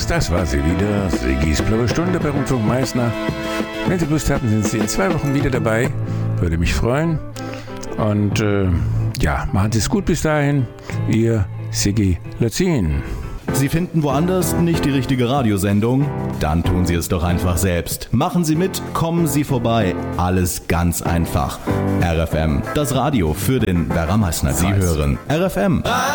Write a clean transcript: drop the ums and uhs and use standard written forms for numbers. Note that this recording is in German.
Jungs, das war sie wieder. Siggis blaue Stunde bei Rundfunk Meißner. Wenn Sie Lust haben, sind Sie in 2 Wochen wieder dabei. Würde mich freuen. Und machen Sie es gut bis dahin. Ihr Siggi Lötzin. Sie finden woanders nicht die richtige Radiosendung? Dann tun Sie es doch einfach selbst. Machen Sie mit, kommen Sie vorbei. Alles ganz einfach. RFM, das Radio für den Werra-Meißner-Kreis. Sie hören RFM.